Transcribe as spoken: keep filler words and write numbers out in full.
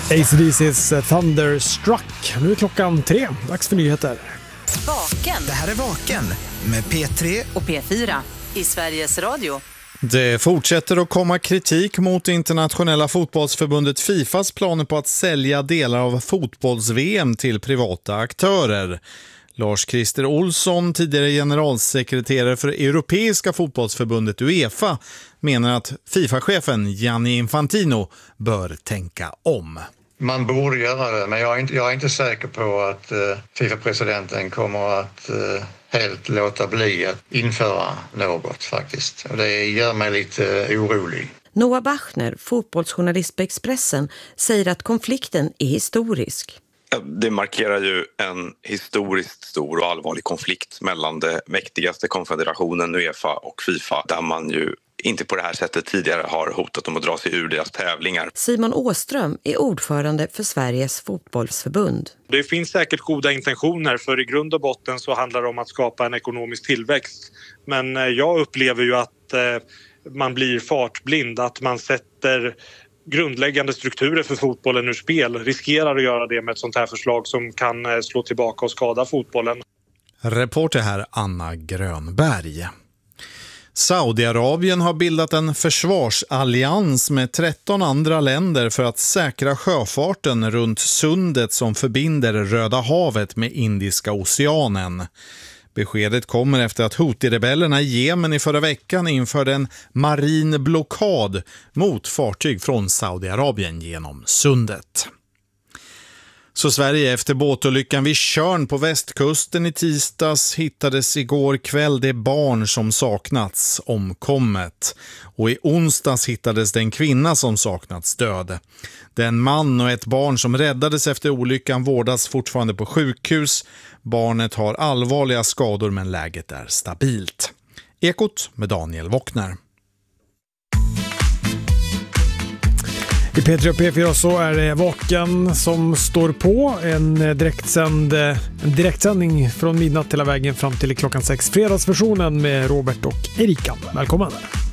A C D C's Thunderstruck. Nu är klockan tre. Dags för nyheter. Vaken. Det här är Vaken med P tre och P fyra i Sveriges Radio. Det fortsätter att komma kritik mot internationella fotbollsförbundet Fifas planer på att sälja delar av fotbolls-V M till privata aktörer. Lars-Christer Olsson, tidigare generalsekreterare för Europeiska fotbollsförbundet UEFA, menar att FIFA-chefen Gianni Infantino bör tänka om. Man borde göra det, men jag är inte, jag är inte säker på att uh, FIFA-presidenten kommer att uh, helt låta bli att införa något faktiskt. Och det gör mig lite uh, orolig. Noah Bachner, fotbollsjournalist på Expressen, säger att konflikten är historisk. Det markerar ju en historiskt stor och allvarlig konflikt mellan det mäktigaste konfederationen UEFA och FIFA, där man ju inte på det här sättet tidigare har hotat om att dra sig ur deras tävlingar. Simon Åström är ordförande för Sveriges fotbollsförbund. Det finns säkert goda intentioner, för i grund och botten så handlar det om att skapa en ekonomisk tillväxt. Men jag upplever ju att eh, man blir fartblind, att man sätter grundläggande strukturer för fotbollen ur spel, riskerar att göra det med ett sånt här förslag som kan slå tillbaka och skada fotbollen. Reporter här Anna Grönberg. Saudiarabien har bildat en försvarsallians med tretton andra länder för att säkra sjöfarten runt sundet som förbinder Röda havet med Indiska oceanen. Beskedet kommer efter att Houthi-rebellerna i Jemen i förra veckan införde en marin blockad mot fartyg från Saudiarabien genom sundet. Så Sverige, efter båtolyckan vid Tjörn på västkusten i tisdags, hittades igår kväll det barn som saknats omkommet. Och i onsdags hittades den kvinna som saknats död. Den man och ett barn som räddades efter olyckan vårdas fortfarande på sjukhus. Barnet har allvarliga skador men läget är stabilt. Ekot med Daniel Wockner. I P tre och P fyra så är det Vaken som står på. En, direktsänd, en direktsändning från midnatt hela vägen fram till klockan sex. Fredagsversionen med Robert och Erika. Välkommen.